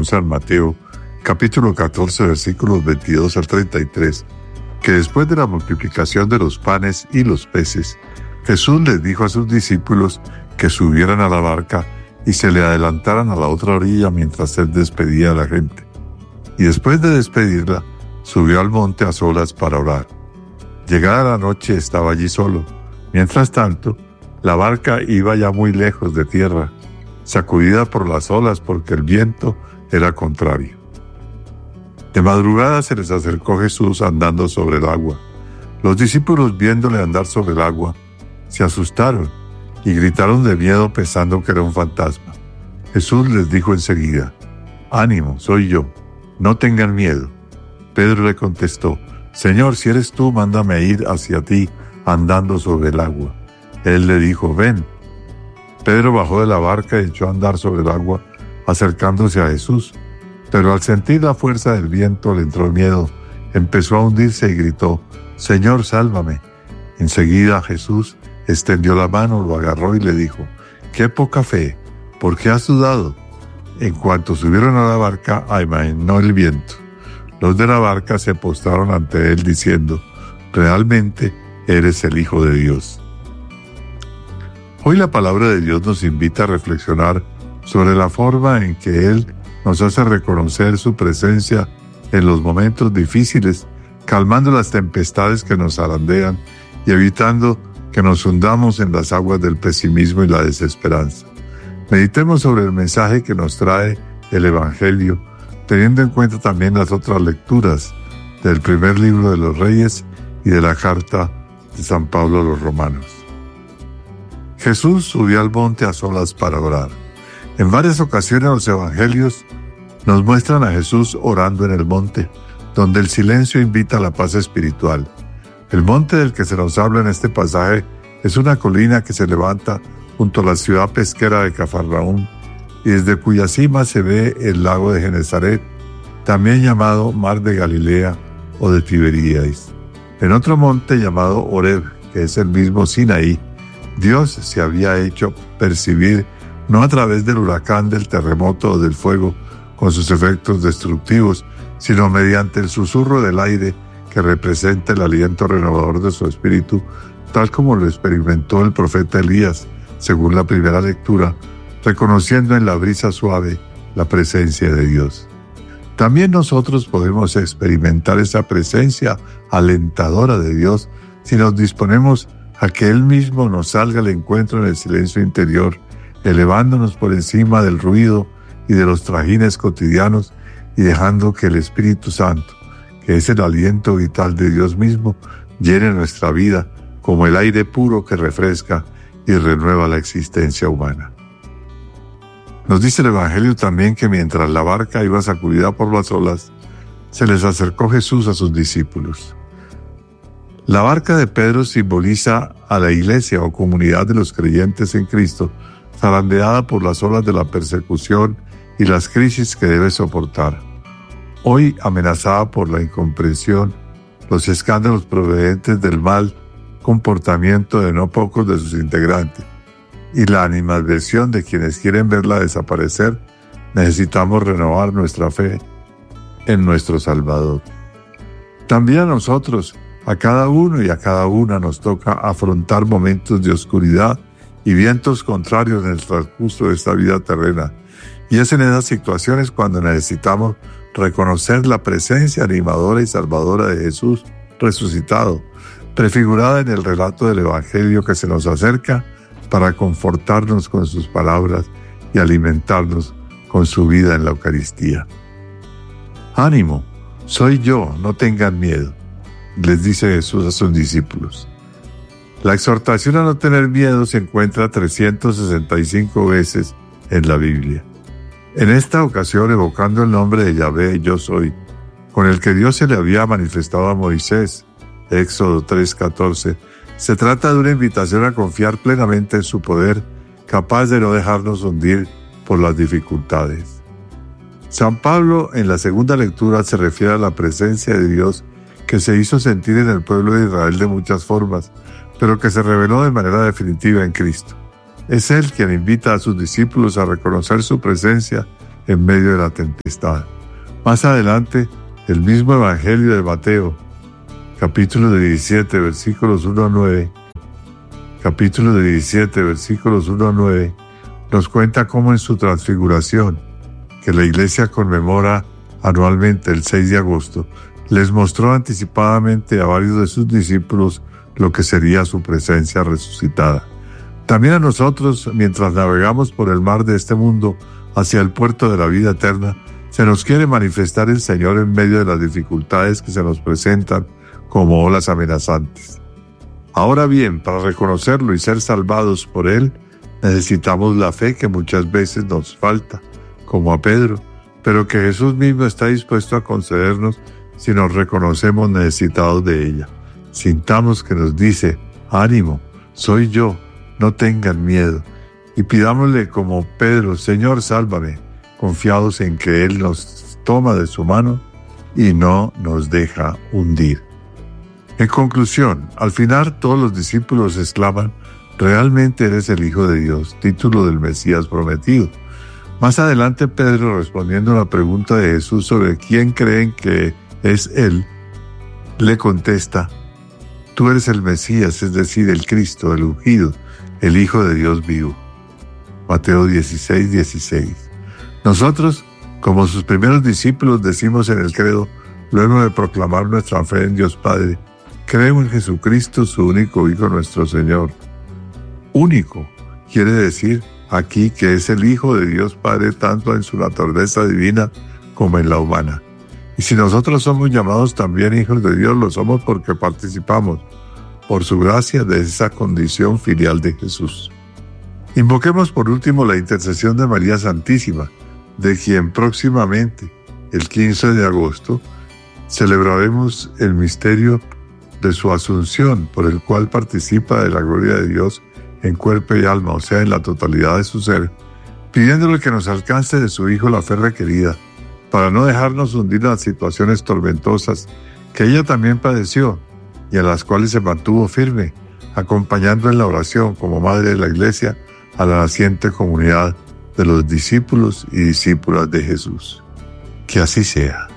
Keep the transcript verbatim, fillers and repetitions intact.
según San Mateo, capítulo catorce, versículos veintidós al treinta y tres, que después de la multiplicación de los panes y los peces, Jesús les dijo a sus discípulos que subieran a la barca y se le adelantaran a la otra orilla mientras él despedía a la gente. Y después de despedirla, subió al monte a solas para orar. Llegada la noche estaba allí solo. Mientras tanto, la barca iba ya muy lejos de tierra, sacudida por las olas porque el viento era contrario. De madrugada se les acercó Jesús andando sobre el agua. Los discípulos, viéndole andar sobre el agua, se asustaron y gritaron de miedo pensando que era un fantasma. Jesús les dijo enseguida: «Ánimo, soy yo, no tengan miedo». Pedro le contestó: «Señor, si eres tú, mándame a ir hacia ti andando sobre el agua». Él le dijo: «Ven». Pedro bajó de la barca y echó a andar sobre el agua, acercándose a Jesús. Pero al sentir la fuerza del viento le entró miedo, empezó a hundirse y gritó: «Señor, sálvame». Enseguida Jesús extendió la mano, lo agarró y le dijo: «Qué poca fe, ¿por qué has dudado?». En cuanto subieron a la barca, amainó el viento. Los de la barca se postraron ante él diciendo: «Realmente eres el Hijo de Dios». Hoy la palabra de Dios nos invita a reflexionar sobre la forma en que Él nos hace reconocer su presencia en los momentos difíciles, calmando las tempestades que nos zarandean y evitando que nos hundamos en las aguas del pesimismo y la desesperanza. Meditemos sobre el mensaje que nos trae el Evangelio, teniendo en cuenta también las otras lecturas del primer libro de los Reyes y de la carta de San Pablo a los Romanos. Jesús subió al monte a solas para orar. En varias ocasiones los Evangelios nos muestran a Jesús orando en el monte, donde el silencio invita a la paz espiritual. El monte del que se nos habla en este pasaje es una colina que se levanta junto a la ciudad pesquera de Cafarnaúm y desde cuya cima se ve el lago de Genesaret, también llamado Mar de Galilea o de Tiberíades. En otro monte llamado Horeb, que es el mismo Sinaí, Dios se había hecho percibir no a través del huracán, del terremoto o del fuego con sus efectos destructivos, sino mediante el susurro del aire que representa el aliento renovador de su espíritu, tal como lo experimentó el profeta Elías, según la primera lectura, reconociendo en la brisa suave la presencia de Dios. También nosotros podemos experimentar esa presencia alentadora de Dios si nos disponemos a que Él mismo nos salga al encuentro en el silencio interior, elevándonos por encima del ruido y de los trajines cotidianos y dejando que el Espíritu Santo, que es el aliento vital de Dios mismo, llene nuestra vida como el aire puro que refresca y renueva la existencia humana. Nos dice el Evangelio también que mientras la barca iba sacudida por las olas, se les acercó Jesús a sus discípulos. La barca de Pedro simboliza a la iglesia o comunidad de los creyentes en Cristo, zarandeada por las olas de la persecución y las crisis que debe soportar. Hoy amenazada por la incomprensión, los escándalos provenientes del mal comportamiento de no pocos de sus integrantes y la animadversión de quienes quieren verla desaparecer, necesitamos renovar nuestra fe en nuestro Salvador. También a nosotros, a cada uno y a cada una nos toca afrontar momentos de oscuridad y vientos contrarios en el transcurso de esta vida terrena. Y es en esas situaciones cuando necesitamos reconocer la presencia animadora y salvadora de Jesús resucitado, prefigurada en el relato del Evangelio que se nos acerca para confortarnos con sus palabras y alimentarnos con su vida en la Eucaristía. «Ánimo, soy yo, no tengan miedo», les dice Jesús a sus discípulos. La exhortación a no tener miedo se encuentra trescientas sesenta y cinco veces en la Biblia. En esta ocasión evocando el nombre de Yahvé, yo soy, con el que Dios se le había manifestado a Moisés, Éxodo tres catorce, se trata de una invitación a confiar plenamente en su poder, capaz de no dejarnos hundir por las dificultades. San Pablo en la segunda lectura se refiere a la presencia de Dios que se hizo sentir en el pueblo de Israel de muchas formas, pero que se reveló de manera definitiva en Cristo. Es Él quien invita a sus discípulos a reconocer su presencia en medio de la tempestad. Más adelante, el mismo Evangelio de Mateo, capítulo diecisiete, versículos uno a nueve, capítulo diecisiete, versículos uno a nueve, nos cuenta cómo en su transfiguración, que la Iglesia conmemora anualmente el seis de agosto, les mostró anticipadamente a varios de sus discípulos lo que sería su presencia resucitada. También a nosotros, mientras navegamos por el mar de este mundo hacia el puerto de la vida eterna, se nos quiere manifestar el Señor en medio de las dificultades que se nos presentan como olas amenazantes. Ahora bien, para reconocerlo y ser salvados por Él, necesitamos la fe que muchas veces nos falta, como a Pedro, pero que Jesús mismo está dispuesto a concedernos si nos reconocemos necesitados de ella. Sintamos que nos dice: ánimo, soy yo, no tengan miedo. Y pidámosle como Pedro: Señor, sálvame, confiados en que Él nos toma de su mano y no nos deja hundir. En conclusión, al final todos los discípulos exclaman: realmente eres el Hijo de Dios, título del Mesías prometido. Más adelante, Pedro, respondiendo a la pregunta de Jesús sobre quién creen que es Él, le contesta: tú eres el Mesías, es decir, el Cristo, el ungido, el Hijo de Dios vivo. Mateo dieciséis, dieciséis. Nosotros, como sus primeros discípulos, decimos en el credo, luego de proclamar nuestra fe en Dios Padre: creo en Jesucristo, su único Hijo, nuestro Señor. Único quiere decir aquí que es el Hijo de Dios Padre tanto en su naturaleza divina como en la humana. Y si nosotros somos llamados también hijos de Dios, lo somos porque participamos, por su gracia, de esa condición filial de Jesús. Invoquemos por último la intercesión de María Santísima, de quien próximamente, el quince de agosto, celebraremos el misterio de su Asunción, por el cual participa de la gloria de Dios en cuerpo y alma, o sea, en la totalidad de su ser, pidiéndole que nos alcance de su Hijo la fe requerida, para no dejarnos hundir en las situaciones tormentosas que ella también padeció y en las cuales se mantuvo firme, acompañando en la oración como Madre de la Iglesia a la naciente comunidad de los discípulos y discípulas de Jesús. Que así sea.